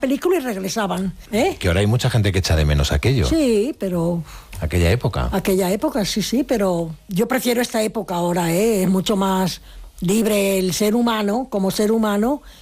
película y regresaban, ¿eh? Que ahora hay mucha gente que echa de menos aquello. Sí, pero... Aquella época. Aquella época, sí, pero yo prefiero esta época ahora, ¿eh? Es mucho más libre el ser humano, como ser humano,